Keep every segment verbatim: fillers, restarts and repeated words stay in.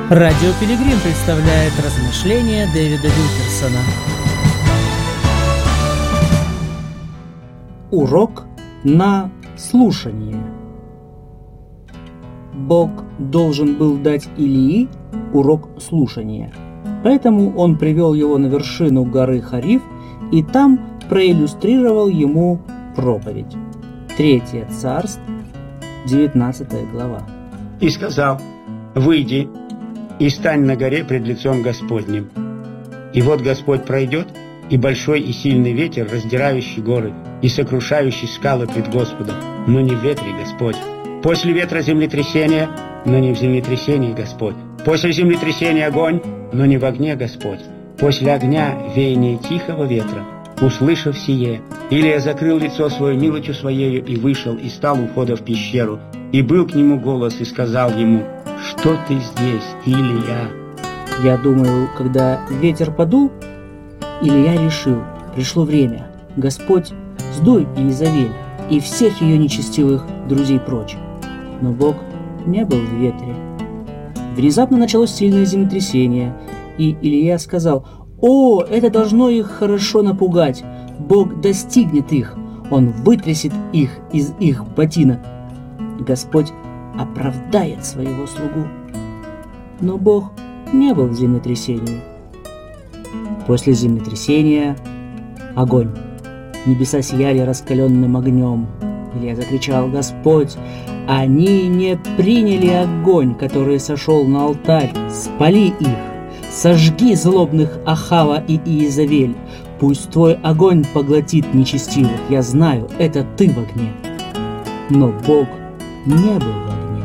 Радио Пилигрим представляет размышления Дэвида Вилкерсона. Урок на слушание. Бог должен был дать Илии урок слушания, поэтому он привел его на вершину горы Хариф и там проиллюстрировал ему проповедь. Третье царств, девятнадцатая глава. И сказал: «Выйди и стань на горе пред лицом Господним. И вот Господь пройдет, и большой и сильный ветер, раздирающий горы и сокрушающий скалы пред Господом, но не в ветре Господь. После ветра землетрясение, но не в землетрясении Господь. После землетрясения огонь, но не в огне Господь. После огня веяние тихого ветра. Услышав сие, Илия закрыл лицо свое милостью своею и вышел, и стал у входа в пещеру. И был к нему голос, и сказал ему: «Что ты здесь, Илия?» Я думаю, когда ветер подул, Илия решил: пришло время, Господь, сдуй Иезавель и всех ее нечестивых друзей прочь. Но Бог не был в ветре. Внезапно началось сильное землетрясение, и Илия сказал: «О, это должно их хорошо напугать! Бог достигнет их, Он вытрясет их из их ботинок. Господь оправдает своего слугу». Но Бог не был в землетрясении. После землетрясения огонь. Небеса сияли раскаленным огнем. Илья закричал: «Господь, они не приняли огонь, который сошел на алтарь. Спали их, сожги злобных Ахава и Иезавель. Пусть твой огонь поглотит нечестивых. Я знаю, это ты в огне». Но Бог не был в огне.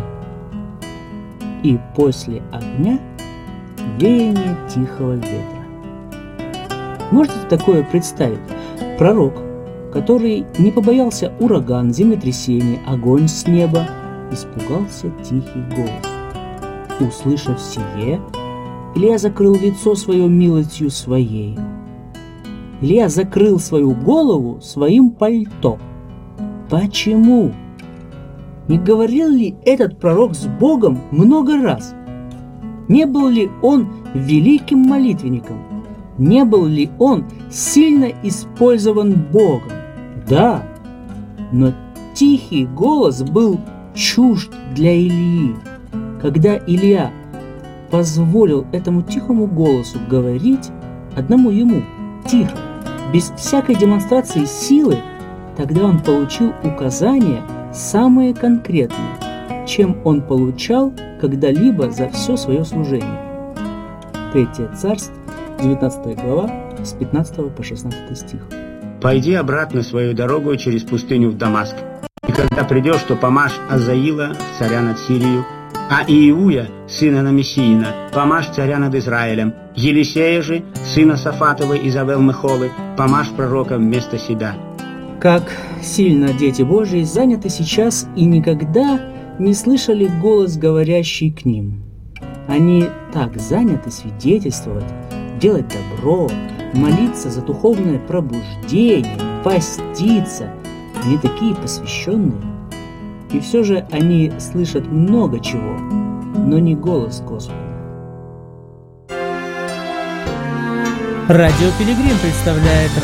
И после огня веяние тихого ветра. Можете такое представить? Пророк, который не побоялся ураган, землетрясения, огонь с неба, испугался тихий голос. Услышав сие, Илия закрыл лицо свое милостью своей. Илия закрыл свою голову своим пальто. Почему? Не говорил ли этот пророк с Богом много раз? Не был ли он великим молитвенником? Не был ли он сильно использован Богом? Да, но тихий голос был чужд для Илии. Когда Илия позволил этому тихому голосу говорить одному ему, тихо, без всякой демонстрации силы, тогда он получил указания самые конкретные, чем он получал когда-либо за все свое служение. Третье царств, девятнадцатая глава, с пятнадцатого по шестнадцатый стих. «Пойди обратно свою дорогу через пустыню в Дамаск. И когда придешь, то помажь Азаила, царя над Сирию, а Иеуя, сына Намесиина, помажь царя над Израилем. Елисея же, сына Сафатова из Авел-Мехолы, помажь пророка вместо себя». Как сильно дети Божьи заняты сейчас и никогда не слышали голос, говорящий к ним. Они так заняты свидетельствовать, делать добро, молиться за духовное пробуждение, поститься. Они такие посвященные. И все же они слышат много чего, но не голос Господа. Радио Пилигрим представляет